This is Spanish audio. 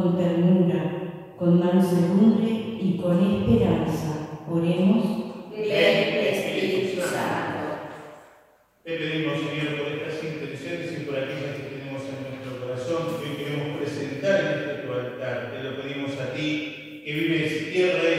con ternura, con mansedumbre y con esperanza. Oremos. Ven, Espíritu Santo. Te pedimos, Señor, por estas intenciones y por aquellas que tenemos en nuestro corazón, que hoy queremos presentar en este tu altar. Te lo pedimos a ti, que vives tierra